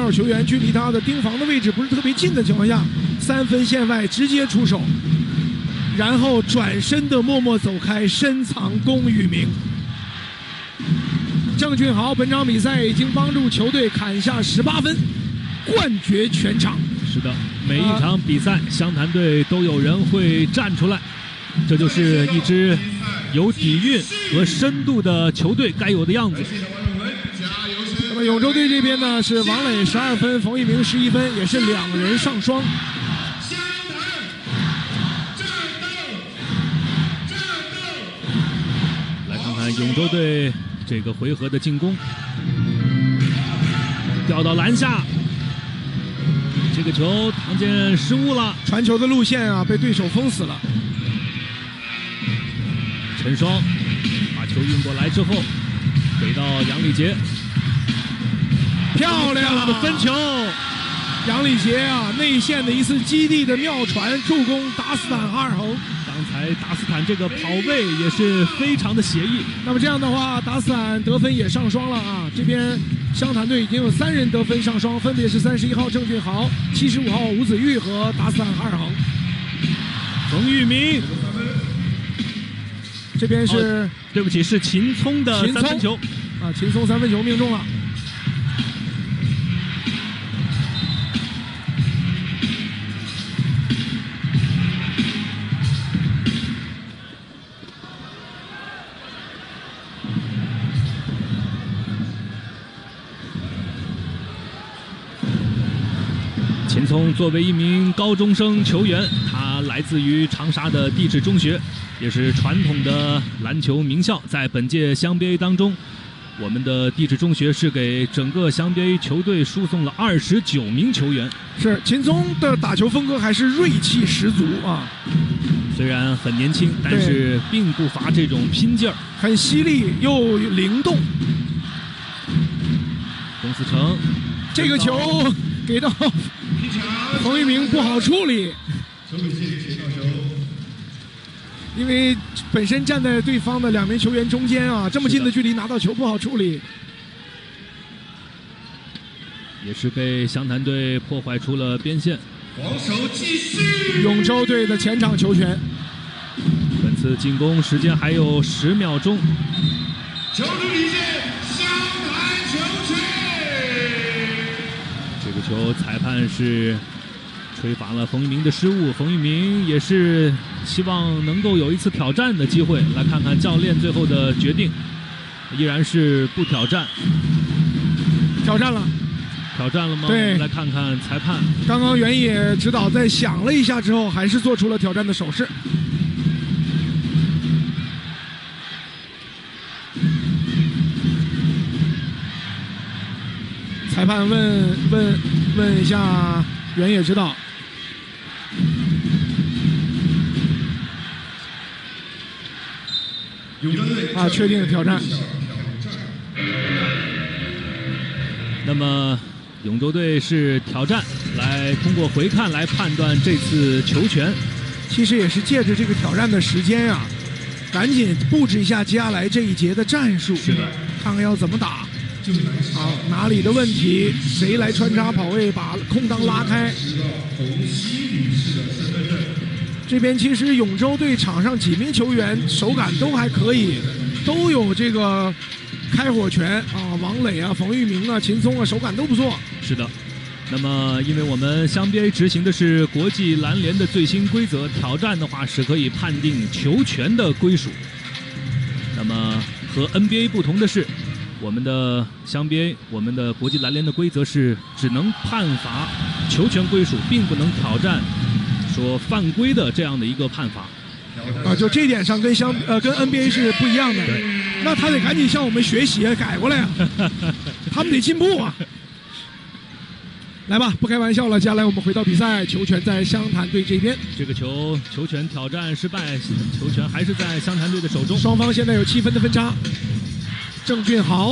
哨球员距离他的盯防的位置不是特别近的情况下，3分线外直接出手，然后转身的默默走开，深藏龚玉明。郑俊豪本场比赛已经帮助球队砍下18分，冠绝全场。 是的，每一场比赛，湘潭队都有人会站出来，这就是一支有底蕴和深度的球队该有的样子。 那么永州队这边呢是王磊12分，冯玉明11分，也是2人上双。 来看看永州队这个回合的进攻，掉到篮下，这个球唐健失误了， 传球的路线啊被对手封死了。 陈双把球运过来之后，给到杨礼杰， 漂亮的分球。 杨礼杰啊，内线的一次基地的妙传助攻达斯坦哈尔恒。 刚才达斯坦这个跑位也是非常的写意。 那么这样的话，达斯坦得分也上双了啊！这边湘潭队已经有3人得分上双，分别是31号郑俊豪、75号吴子玉和达斯坦哈尔恒。 冯玉明， 这边是、 对不起，是秦聪的3分球啊，秦聪3分球命中了。 秦聪作为一名高中生球员，他来自于长沙的地质中学，也是传统的篮球名校。在本届湘 BA 当中，我们的地质中学是给整个湘 BA 球队输送了29名球员。 是秦聪的打球风格还是锐气十足啊！ 虽然很年轻，但是并不乏这种拼劲儿， 很犀利又灵动。 龚思成， 这个球给到冯玉明不好处理，因为本身站在对方的2名球员中间啊，这么近的距离拿到球不好处理， 也是被湘潭队破坏出了边线。 防守继续， 永州队的前场球权。 本次进攻时间还有10秒钟。 球主领先，湘潭球权。 这个球裁判是吹罚了冯玉明的失误，冯玉明也是希望能够有一次挑战的机会。来看看教练最后的决定，依然是不挑战。 挑战了。 挑战了吗？ 对， 来看看裁判。 刚刚原野指导在想了一下之后，还是做出了挑战的手势。裁判问一下原野指导。啊，确定挑战。 那么永州队是挑战，来通过回看来判断这次球权。 其实也是借着这个挑战的时间啊，赶紧布置一下接下来这一节的战术。 是的， 看看要怎么打。啊，哪里的问题？谁来穿插跑位，把空当拉开？这边其实永州队场上几名球员手感都还可以，都有这个开火权啊，王磊啊、冯玉明啊、秦聪啊，手感都不错。 是的。那么，因为我们湘 BA 执行的是国际篮联的最新规则，挑战的话是可以判定球权的归属。那么和 NBA 不同的是，我们的湘 BA， 我们的国际篮联的规则是只能判罚球权归属，并不能挑战说犯规的这样的一个判罚。 啊，就这一点上跟NBA 是不一样的。那他得赶紧向我们学习，改过来呀、他们得进步啊。来吧，不开玩笑了，接下来我们回到比赛，球权在湘潭队这边。 这个球权挑战失败，球权还是在湘潭队的手中。 双方现在有7分的分差。郑俊豪，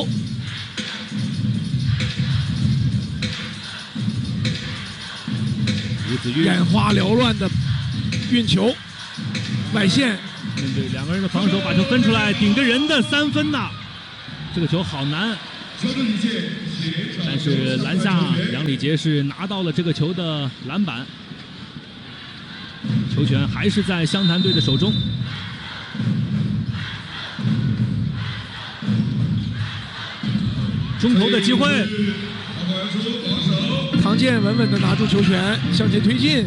吴子玉眼花缭乱的运球，外线。 面对2个人的防守，把球分出来，顶着人的3分呐！这个球好难。 球队领先。 但是篮下杨礼杰是拿到了这个球的篮板，球权还是在湘潭队的手中。中投的机会， 唐健稳稳地拿住球权，向前推进。